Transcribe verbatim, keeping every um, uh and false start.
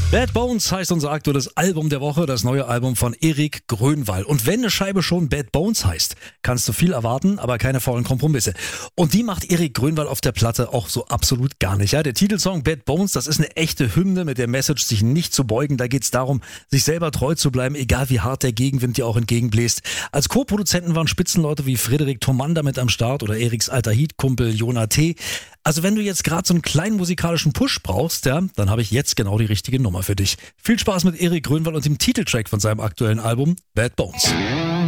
Bad Bones heißt unser aktuelles Album der Woche, das neue Album von Erik Grönwall. Und wenn eine Scheibe schon Bad Bones heißt, kannst du viel erwarten, aber keine faulen Kompromisse. Und die macht Erik Grönwall auf der Platte auch so absolut gar nicht. Ja, der Titelsong Bad Bones, das ist eine echte Hymne mit der Message, sich nicht zu beugen. Da geht's darum, sich selber treu zu bleiben, egal wie hart der Gegenwind dir auch entgegenbläst. Als Co-Produzenten waren Spitzenleute wie Frederik Tomanda mit am Start oder Eriks alter Heat-Kumpel Jonah T. Also wenn du jetzt gerade so einen kleinen musikalischen Push brauchst, ja, dann habe ich jetzt genau die richtige Nummer für dich. Viel Spaß mit Erik Grönwall und dem Titeltrack von seinem aktuellen Album Bad Bones.